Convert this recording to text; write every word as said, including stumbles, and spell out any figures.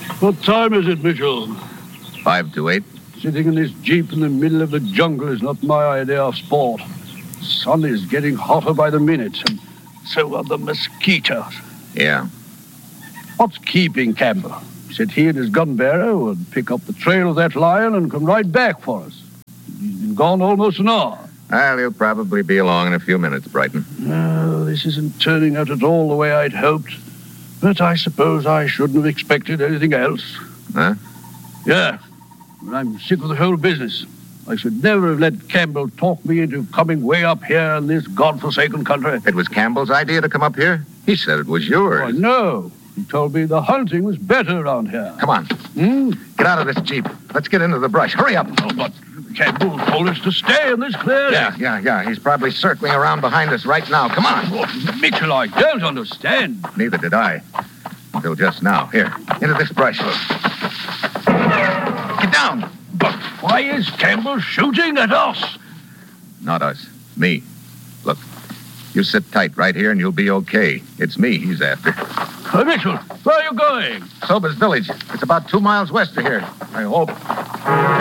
What time is it, Mitchell? Five to eight. Sitting in this jeep in the middle of the jungle is not my idea of sport. The sun is getting hotter by the minute, and so are the mosquitoes. Yeah. What's keeping Campbell? He said he and his gun bearer would pick up the trail of that lion and come right back for us. He's been gone almost an hour. Well, he'll probably be along in a few minutes, Brighton. No, this isn't turning out at all the way I'd hoped. But I suppose I shouldn't have expected anything else. Huh? Yeah. I'm sick of the whole business. I should never have let Campbell talk me into coming way up here in this godforsaken country. It was Campbell's idea to come up here? He said it was yours. Oh, no. He told me the hunting was better around here. Come on. Hmm? Get out of this jeep. Let's get into the brush. Hurry up. Oh, but Campbell told us to stay in this clearing. Yeah, yeah, yeah. He's probably circling around behind us right now. Come on. Oh, Mitchell, I don't understand. Neither did I. Until just now. Here, into this brush. Get down. But why is Campbell shooting at us? Not us. Me. Look, you sit tight right here and you'll be okay. It's me he's after. Uh, Mitchell, where are you going? Soba's village. It's about two miles west of here. I hope.